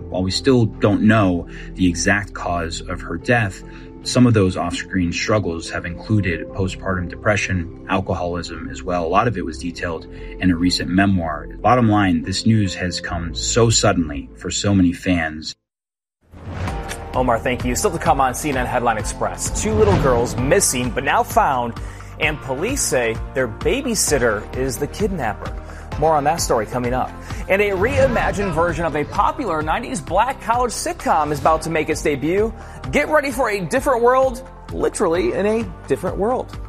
While we still don't know the exact cause of her death, some of those off-screen struggles have included postpartum depression, alcoholism as well. A lot of it was detailed in a recent memoir. Bottom line, this news has come so suddenly for so many fans. Omar, thank you. Still to come on CNN Headline Express. 2 little girls missing but now found, and police say their babysitter is the kidnapper. More on that story coming up. And a reimagined version of a popular 90s black college sitcom is about to make its debut. Get ready for a different world, literally in a different world.